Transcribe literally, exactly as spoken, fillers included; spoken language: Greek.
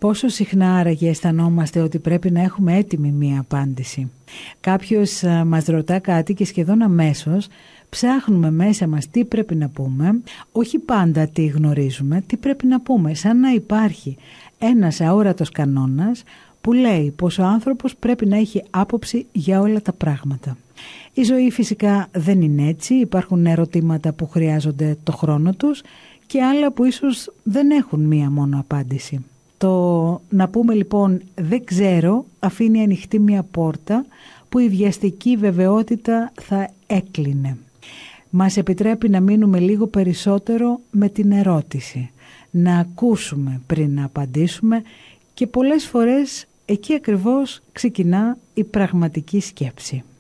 Πόσο συχνά άραγε αισθανόμαστε ότι πρέπει να έχουμε έτοιμη μία απάντηση? Κάποιος μας ρωτά κάτι και σχεδόν αμέσως ψάχνουμε μέσα μας τι πρέπει να πούμε, όχι πάντα τι γνωρίζουμε, τι πρέπει να πούμε, σαν να υπάρχει ένας αόρατος κανόνας που λέει πως ο άνθρωπος πρέπει να έχει άποψη για όλα τα πράγματα. Η ζωή φυσικά δεν είναι έτσι, υπάρχουν ερωτήματα που χρειάζονται το χρόνο τους και άλλα που ίσως δεν έχουν μία μόνο απάντηση. Το να πούμε λοιπόν δεν ξέρω αφήνει ανοιχτή μία πόρτα που η βιαστική βεβαιότητα θα έκλεινε. Μας επιτρέπει να μείνουμε λίγο περισσότερο με την ερώτηση, να ακούσουμε πριν να απαντήσουμε και πολλές φορές εκεί ακριβώς ξεκινά η πραγματική σκέψη.